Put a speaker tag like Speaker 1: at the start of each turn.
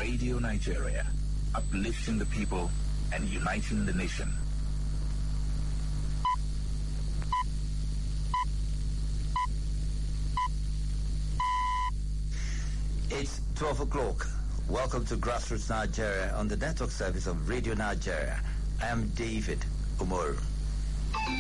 Speaker 1: Radio Nigeria, uplifting the people and uniting the nation.
Speaker 2: It's 12 o'clock. Welcome to Grassroots Nigeria on the network service of Radio Nigeria. I am David Umoru.